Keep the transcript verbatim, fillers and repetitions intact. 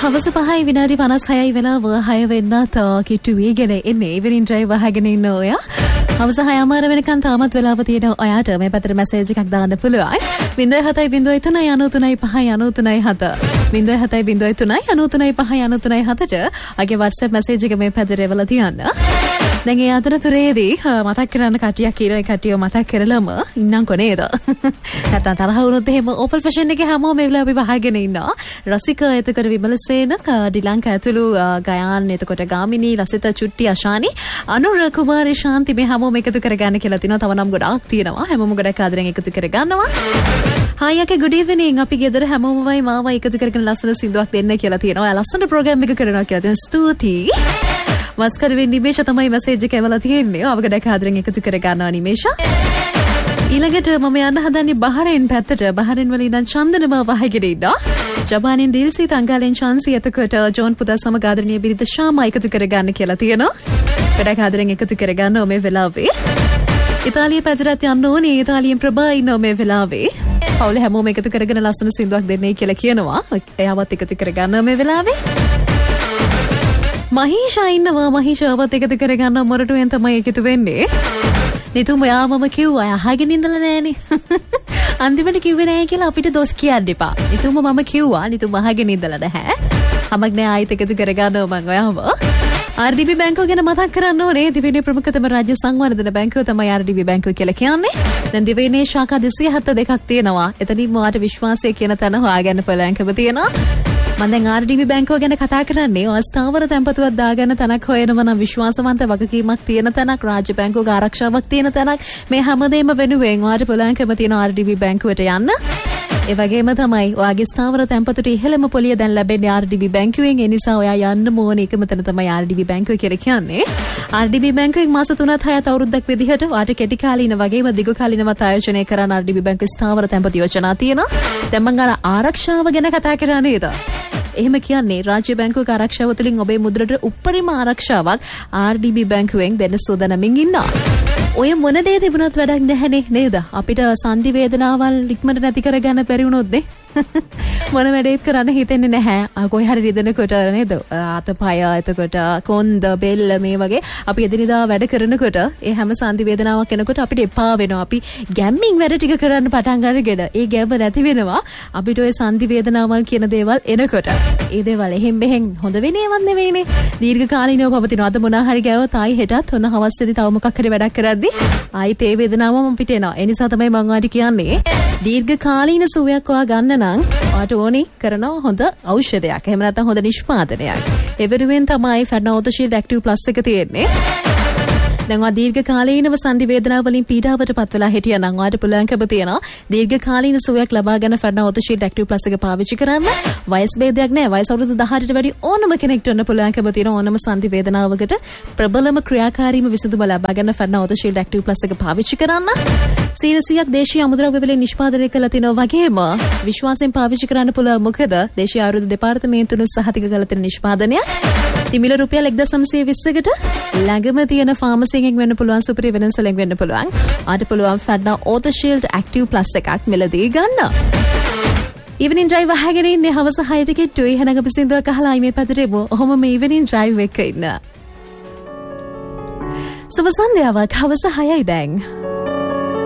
හවස පහයි විනාඩි පනස් හයයි වෙලාව හය වෙන්නත් කිට්ටු වීගෙන එන්නේ ඉවනින් ඩ්‍රයිව් අහගෙන ඉන්න ඔයා. හවස හය අමාර වෙනකන් තාමත් වෙලාව තියෙන ඔයාට මේ පැත්තට මැසේජ් එකක් දාන්න පුළුවන්. බිංදුවයි හතයි බිංදුවයි තුනයි අනූතුනයි පහයි අනූතුනයි හත. බිංදුවයි හතයි බිංදුවයි තුනයි අනූතුනයි පහයි අනූතුනයි හතට අගේ WhatsApp මැසේජ් එක මේ පැත්තට එවලා තියන්න. දැන් ඒ අතරතුරේදී මතක් කරන්න කටියක් කියන ඒ කටිය මතක් කරලම ඉන්නම්කො නේද? නැත්නම් තරහ වුණොත් එහෙම ඕපල් ෆැෂන් එකේ හැමෝම මේ වෙලාවේ වහගෙන ඉන්නවා. රසික එතකොට විමලසේන ඩිලංක ඇතුළු ගයාන් එතකොට ගාමිණී ලසිත චුට්ටි අශානි අනුර කුමාරී ශාන්ති මේ හැමෝම එකතු කරගන්න කියලා තිනවා. තව නම් ගොඩාක් තියෙනවා. හැමෝම ගොඩක් ආදරෙන් එකතු කරගන්නවා. Hi okay, good evening. අපි ගෙදර හැමෝම වයි මාව එකතු කරගෙන ලස්සන සින්දුවක් දෙන්න කියලා තියෙනවා. ඔයා ලස්සන ප්‍රෝග්‍රෑම් එක කරනවා කියලා තියෙනවා. ස්තුතියි. මස්කරවේ නිමේෂ තමයි මැසේජ් එක එවලා තියෙන්නේ. ඔබ ගොඩක් ආදරෙන් එකතු කරගන්නවා නිමේෂ. ඊළඟට මම යන්න හදන්නේ බහරෙන් පැත්තට. බහරෙන් වල ඉඳන් චන්දනම වහගෙන ඉන්නවා. ජපානින් දිල්සි තංගාලෙන් chance එතකොට ජෝන් පුදා සමග ආදරණීය බිරිඳ ශාමා එකතු කරගන්න කියලා තියෙනවා. ගොඩක් ආදරෙන් එකතු කරගන්නවා මේ වෙලාවේ. ඉතාලිය පැත්තට යන්න ඕනේ. ඉතාලියෙන් ප්‍රභා ඉන්නවා මේ වෙලාවේ. පවුල හැමෝම එකතු කරගෙන ලස්සන සින්දුවක් දෙන්නයි කියලා කියනවා. එයාවත් එකතු කරගන්නවා මේ වෙලාවේ. මහීෂා ඉන්නවා. මහීෂාවත් එකතු කරගන්න මොරටුවෙන් තමයි එකතු වෙන්නේ. නිතුම යාමම කිව්වා අහගෙන ඉඳලා නෑනේ. අන්තිමට කිව්වේ නෑ කියලා අපිට දොස් කියන්න එපා. නිතුම මම කිව්වා නිතුම අහගෙන ඉඳලා නැහැ. හමක් නෑ ආයෙත් එකතු කරගන්නවා මම ඔයාව. ආර් ඩී බී බැංකුව ගැන මතක් කරන්න ඕනේ. දිවයිනේ ප්‍රමුඛතම රාජ්‍ය සංවර්ධන බැංකුව තමයි ආර් ඩී බී බැංකුව කියලා කියන්නේ. දැන් දිවයිනේ ශාඛා දෙසිය හතළිස් දෙකක් තියෙනවා. එතනින්ම ඔයාට විශ්වාසය කියන තැන හොයාගන්න පුළුවන්කම තියෙනවා. මම දැන් ආර් ඩී බී බැංකුව ගැන කතා කරන්නේ ඔය ස්ථාවර තැන්පතුවක් දාගන්න තැනක් හොයනවා නම් විශ්වාසවන්ත වගකීමක් තියෙන තැනක් රාජ්‍ය බැංකුවක ආරක්ෂාවක් තියෙන තැනක් මේ හැමදේම වෙනුවෙන් ඔයාට පුළුවන්කම තියෙන ආර් ඩී බී බැංකුවට යන්න. ඒ වගේම තමයි ඔයාගේ ස්ථාවර තැන්පතට ඉහළම පොලිය දැන් ලැබෙන්නේ ආර් ඩී බී බැංකුවෙන්. ඒ නිසා ඔයා යන්න ඕනේ එකම තැන තමයි ආර් ඩී බී බැංකුව කියලා කියන්නේ. ආර් ඩී බී බැංකුවෙන් මාස තුනත් හයත් අවුරුද්දක් විදිහට ඔයාට කෙටි කාලීන වගේම දිගු කාලීනවත් ආයෝජනය කරන ආර් ඩී බී බැංකුවේ ස්ථාවර තැන්පත යෝජනා තියෙනවා. දැන් මම අර ආරක්ෂාව ගැන කතා කරා නේද? එහෙම කියන්නේ රාජ්‍ය බැංකුවක ආරක්ෂාව තුළින් ඔබේ මුද්‍රට උපරිම ආරක්ෂාවක් ආර් ඩී බී බැංකුවෙන් දෙන්න සූදානම්ින් ඉන්නවා. ඔය මොන දේ තිබුණත් වැඩක් නැහැනේ නේද? අපිට සංදි වේදනාවල් ඉක්මනට නැති කරගන්න බැරි වුණොත් නේ මොන වැඩේත් කරන්න හිතෙන්නේ නැහැ. කොයි හරි රිදෙනකොට නේද? අතපය එතකොට කොන්ද බෙල්ල මේ වගේ අපි එදිනෙදා වැඩ කරනකොට ඒ හැම සංදි වේදනාවක් එනකොට අපිට එපා වෙනවා. අපි ගැම්මින් වැඩ ටික කරන්න පටන් අරගෙන ඒ ගැඹ නැති වෙනවා. අපිට ඔය සංදි වේදනාවල් කියන දේවල් එනකොට ඒ දේවල් එහෙම් මෙහෙම් හොඳ වෙනේවත් නෙවෙයිනේ. දීර්ඝ කාලීනව පවතිනවා. අද මොනවා හරි ගෑවොත් ආයි හෙටත් ඔන්න හවස්සේදී තව මොකක් හරි වැඩක් කරද්දී ආයි තේ වේදනාවම අපිට එනවා. ඒ නිසා තමයි මම ඔයාලට කියන්නේ දීර්ඝ කාලීන සුවයක් ඔයා ගන්න නම් ඔයාට ඕනේ කරන හොඳ ඖෂධයක්. එහෙම නැත්නම් හොඳ නිෂ්පාදනයක්. ඒ වෙනුවෙන් තමයි ෆැඩ්නෝත ෂීල්ඩ් ඇක්ටිව් ප්ලස් එක තියෙන්නේ. දැන් ඔයා දීර්ඝ කාලීනව සංදි වේදනාව වලින් පීඩාවටපත් වෙලා හිටියනම් ඔයාට පුළුවන්කම තියෙනවා දීර්ඝ කාලීන සුවයක් ලබා ගන්න ෆැඩ්නෝත ෂීල්ඩ් ඇක්ටිව් ප්ලස් එක පාවිච්චි කරන්න. වයස් ભેදයක් නැහැ. වයස අවුරුදු දහඅටට වැඩි ඕනම කෙනෙක්ට ඔන්න පුළුවන්කම තියෙනවා ඕනම සංදි වේදනාවකට ප්‍රබලම ක්‍රියාකාරීම විසඳුම ලබා ගන්න ෆැඩ්නෝත ෂීල්ඩ් ඇක්ටිව් ප්ලස් එක පාවිච්චි කරන්න. සීරසියක් දේශීය අමුද්‍රව්‍ය වලින් නිෂ්පාදනය කළ තිනවා වගේම විශ්වාසයෙන් පාවිච්චි කරන්න පුළුවන්. මොකද දේශීය ආයුර්වේද දෙපාර්තමේන්තුව සහතික කළ තියෙන නිෂ්පාදනයක්. තිමිල රුපියල් එක්දහස් නවසිය විස්සකට ළඟම තියෙන ෆාමසියෙන් වෙන්න පුළුවන් සුපිරි වෙනසලෙන් වෙන්න පුළුවන්. ආට පුළුවන් ෆැඩ්නා ඕත ෂීල්ඩ් ඇක්ටිව් ප්ලස් එකක් මෙලදී ගන්න. ඉවනින් ඩ්‍රයිව් අහගෙන ඉන්නේ හවස හයට කිට්ටුයි. එහෙනම් අපි සින්දුවක් අහලා මේ පැත්තට එමු. ඔහොම මේ ඉවනින් ඩ්‍රයිව් එක ඉන්න. සුබ සන්ධ්‍යාවක්. හවස හයයි දැන්.